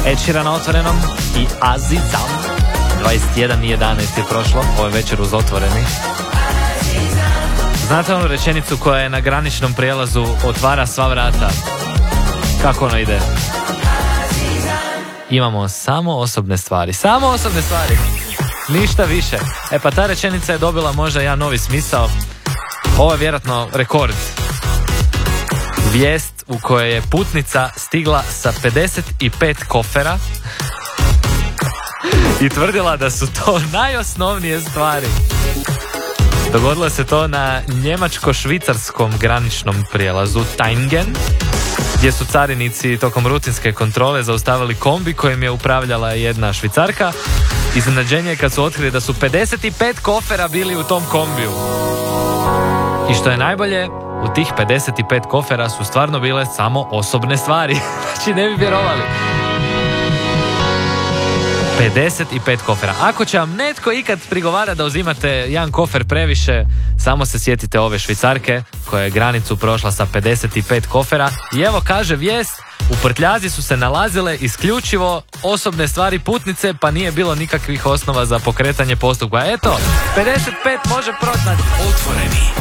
Ed Sheeran na Otvorenom i Azizam. 21:11 je prošlo, ovo je večer uz Otvoreni. Znate onu rečenicu koja je na graničnom prijelazu otvara sva vrata? Kako ono ide? Imamo samo osobne stvari. Samo osobne stvari. Ništa više. E pa ta rečenica je dobila možda jedan novi smisao. Ovo je vjerojatno rekord. Vijest u kojoj je putnica stigla sa 55 kofera i tvrdila da su to najosnovnije stvari. Dogodilo se to na njemačko-švicarskom graničnom prijelazu Taingen, gdje su carinici tokom rutinske kontrole zaustavili kombi kojim je upravljala jedna Švicarka. Iznenađenje je kad su otkrili da su 55 kofera bili u tom kombiju. I što je najbolje, u tih 55 kofera su stvarno bile samo osobne stvari. Znači ne bi vjerovali. 55 kofera. Ako će vam netko ikad prigovara da uzimate jedan kofer previše, samo se sjetite ove Švicarke koja je granicu prošla sa 55 kofera. I evo kaže vijest, u prtljazi su se nalazile isključivo osobne stvari putnice, pa nije bilo nikakvih osnova za pokretanje postupka. Eto, 55 može proći. Otvoreni.